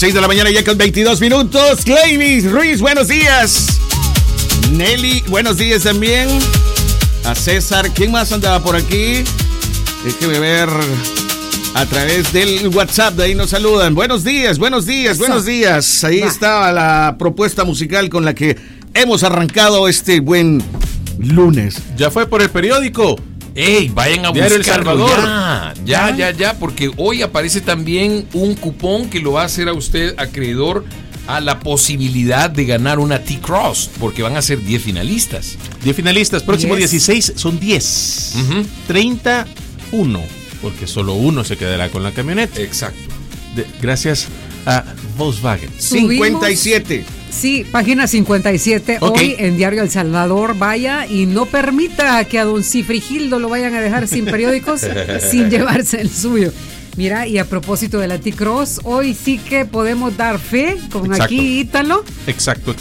6 de la mañana ya con 22 minutos. Claymis Ruiz, buenos días. Nelly, buenos días también. A César, ¿quién más andaba por aquí? Déjeme ver a través del WhatsApp, de ahí nos saludan. Buenos días, buenos días, buenos días. Ahí estaba la propuesta musical con la que hemos arrancado este buen lunes. Ya fue por el periódico. ¡Ey! Vayan a Diario buscarlo El Salvador. ya, porque hoy aparece también un cupón que lo va a hacer a usted acreedor a la posibilidad de ganar una T-Cross, porque van a ser 10 finalistas. 10 finalistas, próximo 16 son 10. 31, porque solo uno se quedará con la camioneta. Exacto. Gracias a Volkswagen. 57. Sí, página 57, hoy en Diario El Salvador. Vaya y no permita que a don Cifrigildo lo vayan a dejar sin periódicos, sin llevarse el suyo. Mira, y a propósito de la T-Cross, hoy sí que podemos dar fe con aquí Ítalo. Exacto.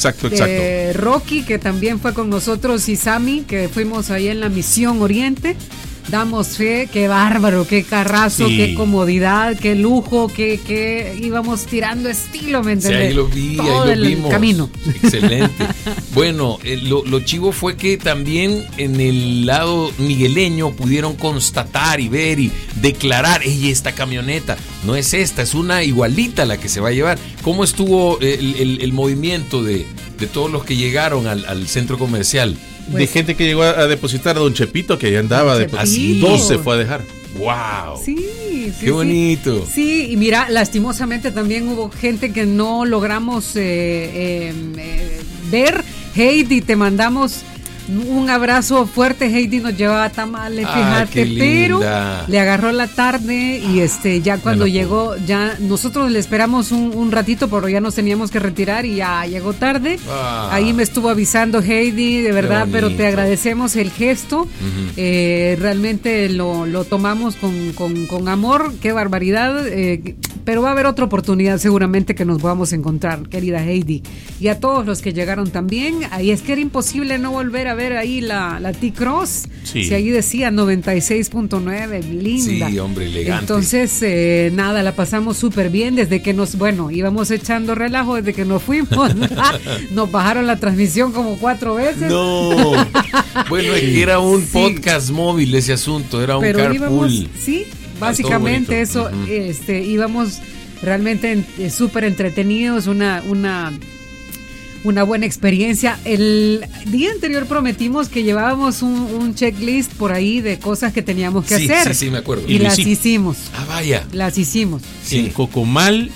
Rocky, que también fue con nosotros, y Sammy, que fuimos ahí en la Misión Oriente. Damos fe, qué bárbaro, qué carrazo, qué comodidad, qué lujo, qué íbamos tirando estilo, ¿me entendés? Sí, ahí lo vi, todo ahí lo vimos. Camino. Excelente. Bueno, lo chivo fue que también en el lado migueleño pudieron constatar y ver y declarar, esta camioneta no es esta, es una igualita la que se va a llevar. ¿Cómo estuvo el movimiento de todos los que llegaron al centro comercial? De gente que llegó a depositar a don Chepito, que ya andaba depositando. 12 fue a dejar. ¡Wow! Sí, ¡qué bonito! Sí, y mira, lastimosamente también hubo gente que no logramos ver. Heidi, te mandamos un abrazo fuerte. Heidi nos llevaba tamales, fíjate, pero le agarró la tarde y ya cuando llegó, ya nosotros le esperamos un ratito, pero ya nos teníamos que retirar y ya llegó tarde. Ahí me estuvo avisando Heidi, de verdad, pero te agradecemos el gesto. Realmente lo tomamos con amor, qué barbaridad, pero va a haber otra oportunidad seguramente que nos vamos a encontrar, querida Heidi. Y a todos los que llegaron también, ahí es que era imposible no volver a ver ahí la T-Cross. Si ahí decía 96.9, linda. Sí, hombre, elegante. Entonces, nada, la pasamos súper bien desde que íbamos echando relajo desde que nos fuimos. Nos bajaron la transmisión como 4 veces. No. Bueno, es que era un podcast móvil ese asunto, era un carpool. Íbamos, sí, básicamente eso, íbamos realmente súper entretenidos, una buena experiencia. El día anterior prometimos que llevábamos un checklist por ahí de cosas que teníamos que hacer. Sí, me acuerdo. Y las hicimos. Vaya. Las hicimos. Sí. En Cocomal.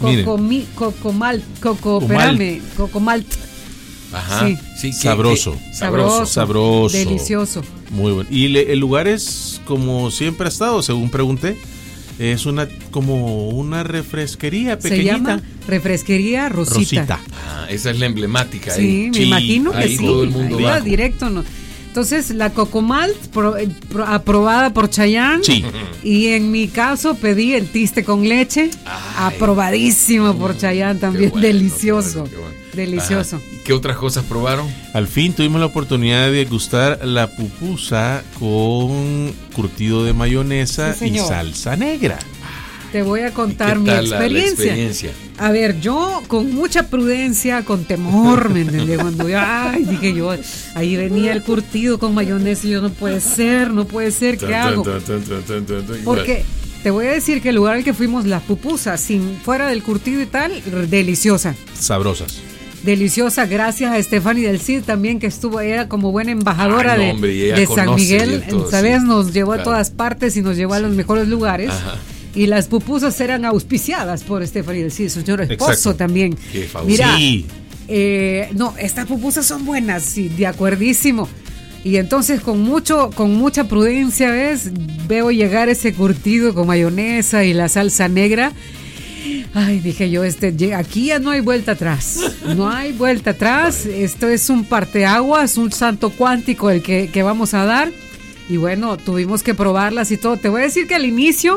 Cocomalt. Ajá. Sí. Sabroso. Delicioso. Muy bueno. Y el lugar es como siempre ha estado, según pregunté. Es como una refresquería pequeñita. Se llama Refresquería Rosita. Esa es la emblemática. Sí, me imagino que ahí sí. Todo el mundo va directo, ¿no? Entonces, la Cocomalt, aprobada por Chayanne. Sí. Y en mi caso pedí el tiste con leche. Aprobadísimo por Chayanne también. Bueno, delicioso. Qué bueno. Delicioso. ¿Y qué otras cosas probaron? Al fin tuvimos la oportunidad de degustar la pupusa con curtido de mayonesa y salsa negra. Te voy a contar mi experiencia. A ver, yo con mucha prudencia, con temor, ¿me entendés? Cuando dije yo, ahí venía el curtido con mayonesa y yo no puede ser, ¿qué hago? Porque te voy a decir que el lugar al que fuimos, las pupusas, fuera del curtido y tal, deliciosa. Sabrosas. Deliciosa, gracias a Stephanie del Cid también, que era como buena embajadora de San Miguel, ¿sabes? Sí. Nos llevó a todas partes y nos llevó a los mejores lugares. Ajá. Y las pupusas eran auspiciadas por Stephanie del Cid, su señor esposo también. Qué fabuloso. Mira, estas pupusas son buenas, sí, de acuerdísimo. Y entonces con mucha prudencia, veo llegar ese curtido con mayonesa y la salsa negra. Ay, dije yo, aquí ya no hay vuelta atrás. No hay vuelta atrás. Esto es un parteaguas, un salto cuántico el que vamos a dar. Y bueno, tuvimos que probarlas y todo. Te voy a decir que al inicio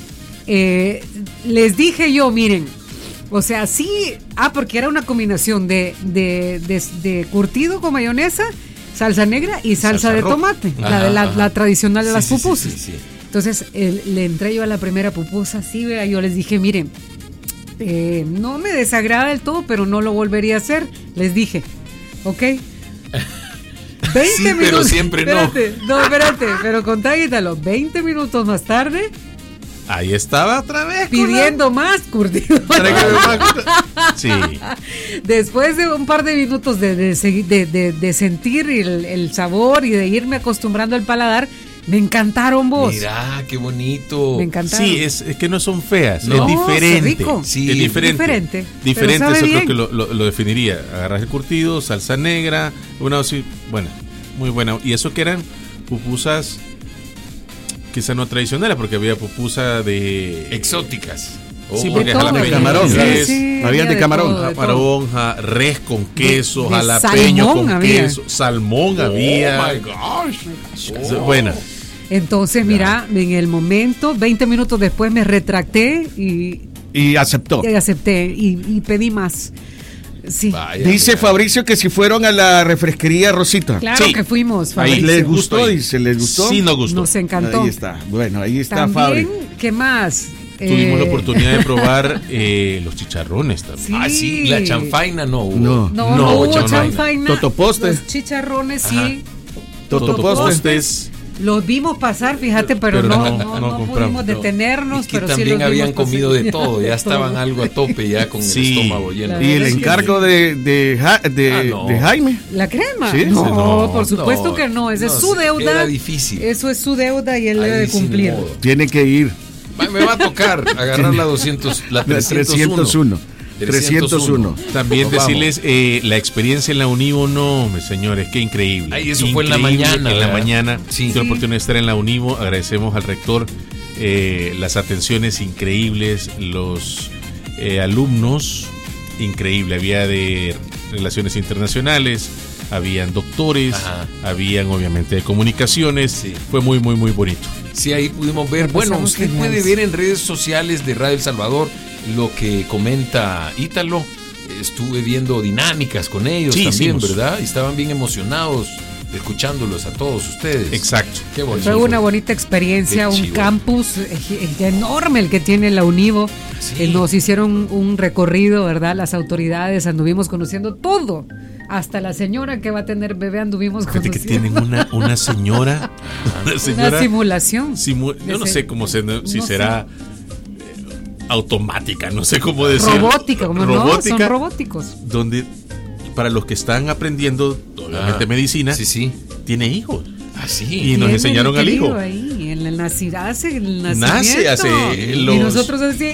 les dije yo, miren, o sea, sí, porque era una combinación de curtido con mayonesa, salsa negra y salsa de tomate, la tradicional de las pupusas. Sí. Entonces le entré yo a la primera pupusa, yo les dije, miren, no me desagrada del todo, pero no lo volvería a hacer. Les dije, ¿ok? 20 sí, minutos. pero siempre espérate, no. Espérate, pero contágitalo. 20 minutos más tarde. Ahí estaba otra vez. Pidiendo más curtido. Sí. Después de un par de minutos de sentir el sabor y de irme acostumbrando al paladar, me encantaron vos. Mirá, qué bonito. Me encantaron. Sí, es que no son feas, no, es diferente. Es rico. Sí, es diferente. Diferente, eso creo que lo definiría. Agarras el curtido, salsa negra, una dosis buena, muy buena. Y eso que eran pupusas quizá no tradicionales, porque había pupusa de... exóticas. Sí, porque de camarón. Había de camarón. Camarón, res con queso, de jalapeño con había. queso, salmón había. Oh my gosh. Buena. Entonces, mira, en el momento, 20 minutos después me retracté y aceptó. Y acepté y pedí más. Sí. Vaya, Dice mira. Fabricio que si fueron a la refresquería Rosita. Claro Sí. que fuimos, Ahí Fabricio. ¿Les gustó? ahí. Dice, ¿les gustó? Sí, nos gustó. Nos encantó. Ahí está. Bueno, ahí está También, Fabri. ¿qué más? Tuvimos la oportunidad de probar los chicharrones también. Sí. Ah, sí, la chanfaina no hubo. No. No hubo chanfaina. chanfaina. Totopostes. Los chicharrones, Ajá. sí. Totopostes. Los vimos pasar, fíjate, pero Pero no compramos. pudimos detenernos. Es que pero también sí los habían vimos pasar. comido de todo, ya estaban algo a tope ya con Sí. el estómago lleno. La Y el verdad, sí. encargo de Jaime. ¿La crema? Sí. No, No, por supuesto que no. Esa es su deuda. Era difícil. Eso es su deuda y él Ahí debe sí, ni cumplir. modo. Tiene que ir. Me va a tocar agarrar la 301. 301. También Vamos. decirles la experiencia en la Univo, no, mis señores, qué increíble. Ay, eso fue en la Increíble mañana, En la ¿verdad? mañana, Sí. tuve la oportunidad de estar en la Univo. Agradecemos al rector las atenciones increíbles, los alumnos, increíble. Había de relaciones internacionales, habían doctores, Ajá. habían obviamente de comunicaciones. Sí. Fue muy, muy, muy bonito. Sí, ahí pudimos ver. La Bueno, pasamos usted genial. puede ver en redes sociales de Radio El Salvador lo que comenta Ítalo. Estuve viendo dinámicas con ellos Sí, también, hicimos. ¿verdad? Y estaban bien emocionados escuchándolos a todos ustedes. Exacto. Qué bonito. Fue una bonita experiencia, Qué un chivo. campus enorme el que tiene la Univo. Sí. Nos hicieron un recorrido, ¿verdad? Las autoridades, anduvimos conociendo todo. Hasta la señora que va a tener bebé anduvimos Fíjate que conociendo. tienen una señora. Una simulación. Yo no sé cómo si no será automática, no sé cómo decir. Robótica, como no, son robóticos. Donde para los que están aprendiendo, obviamente medicina, Sí. tiene hijos. Así. Y nos Tiene enseñaron el al hijo. querido Ahí, en el Nace, nacimiento. hace Y los- nosotros así.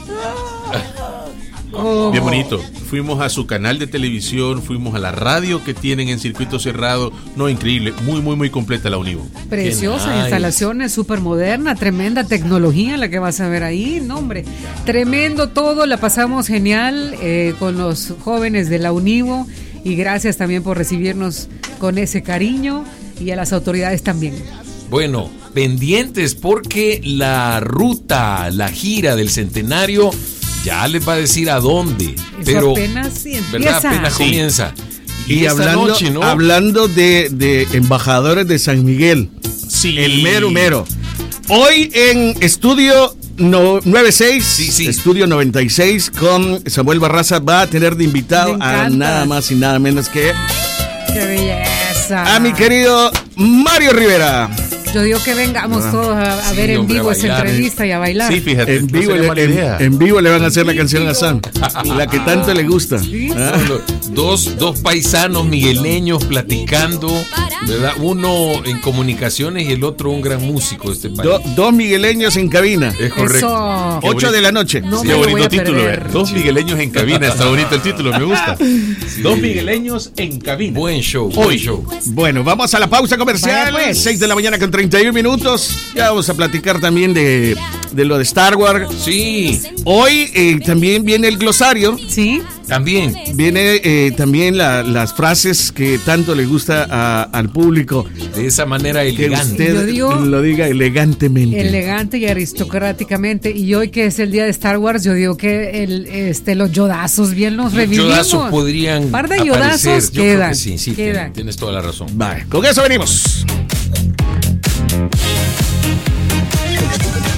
Oh. Bien bonito. Fuimos a su canal de televisión, fuimos a la radio que tienen en circuito cerrado. No, increíble. Muy, muy, muy completa la Univo. Preciosa Qué nice. instalaciones, súper moderna, tremenda tecnología la que vas a ver ahí, no hombre, tremendo todo, la pasamos genial con los jóvenes de la Univo y gracias también por recibirnos con ese cariño y a las autoridades también. Bueno, pendientes porque la ruta, la gira del centenario ya les va a decir a dónde. Eso apenas sí ¿verdad? empieza. Apenas Sí. comienza. Y esta hablando, noche, ¿no? hablando de embajadores de San Miguel, Sí. el mero. Hoy en Estudio 96, Sí. Estudio 96 con Samuel Barraza va a tener de invitado Me a encanta. nada más y nada menos que ¡Qué belleza! a mi querido Mario Rivera. Yo digo que vengamos todos a Sí, ver en hombre, vivo a esa bailar, entrevista y a bailar. Sí, fíjate. En no vivo, sería mala idea. en vivo le van a hacer la canción a Sam, la que tanto le gusta. Sí. ¿Ah? Dos paisanos migueleños platicando, ¿verdad? Uno en comunicaciones y el otro un gran músico de este país. Dos migueleños en cabina, Es correcto. Eso. 8 de la noche. No Qué me lo voy bonito a título, perder. ¿eh? Dos migueleños en cabina. Está bonito el título, me gusta. Dos migueleños en cabina. Buen show, Hoy. buen show. Bueno, vamos a la pausa comercial. Vaya, pues. 6 de la mañana con 31 minutos. Ya vamos a platicar también de lo de Star Wars. Sí, Hoy también viene el glosario. Sí, también. Viene también las frases que tanto le gusta al público. De esa manera Que elegante. usted Yo digo- lo diga elegantemente. elegante y aristocráticamente. Y hoy que es el día de Star Wars, yo digo que los yodazos bien los revivimos. Yodazos podrían Un par de aparecer. yodazos Yo creo quedan. que sí, quedan. tienes toda la razón. Vale, con eso venimos. Regresamos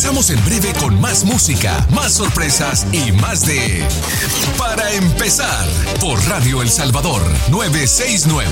Regresamos en breve con más música, más sorpresas y más de Para Empezar por Radio El Salvador 969.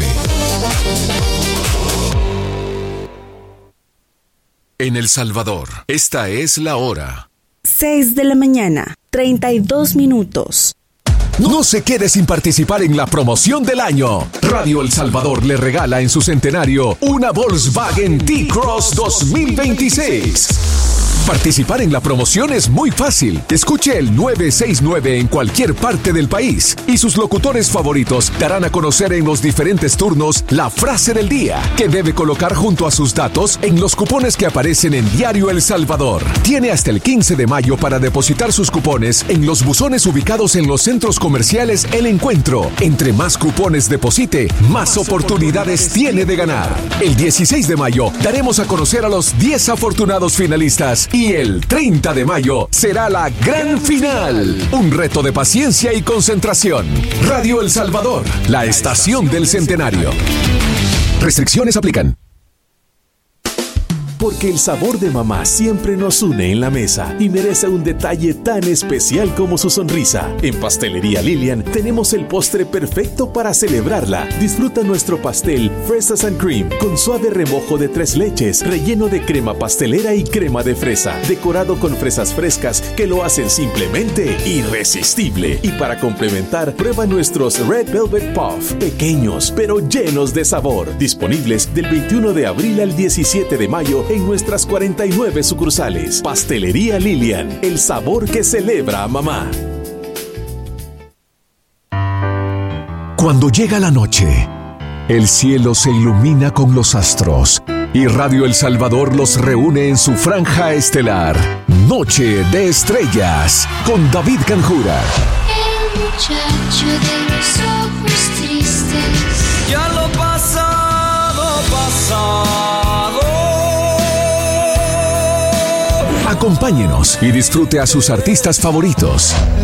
En El Salvador, esta es la hora. 6 de la mañana, 32 minutos. No se quede sin participar en la promoción del año. Radio El Salvador le regala en su centenario una Volkswagen T-Cross 2026. Participar en la promoción es muy fácil. Escuche el 969 en cualquier parte del país y sus locutores favoritos darán a conocer en los diferentes turnos la frase del día que debe colocar junto a sus datos en los cupones que aparecen en Diario El Salvador. Tiene hasta el 15 de mayo para depositar sus cupones en los buzones ubicados en los centros comerciales El Encuentro. Entre más cupones deposite, más oportunidades tiene de ganar. El 16 de mayo daremos a conocer a los 10 afortunados finalistas. Y el 30 de mayo será la gran final. Un reto de paciencia y concentración. Radio El Salvador, la estación del centenario. Restricciones aplican. Porque el sabor de mamá siempre nos une en la mesa y merece un detalle tan especial como su sonrisa. En Pastelería Lilian tenemos el postre perfecto para celebrarla. Disfruta nuestro pastel Fresas and Cream con suave remojo de 3 leches, relleno de crema pastelera y crema de fresa, decorado con fresas frescas que lo hacen simplemente irresistible. Y para complementar, prueba nuestros Red Velvet Puff, pequeños pero llenos de sabor. Disponibles del 21 de abril al 17 de mayo en nuestras 49 sucursales. Pastelería Lilian, el sabor que celebra a mamá. Cuando llega la noche, el cielo se ilumina con los astros y Radio El Salvador los reúne en su franja estelar. Noche de Estrellas con David Canjura. El muchacho de los ojos tristes. Ya lo pasado, pasado. Acompáñenos y disfrute a sus artistas favoritos.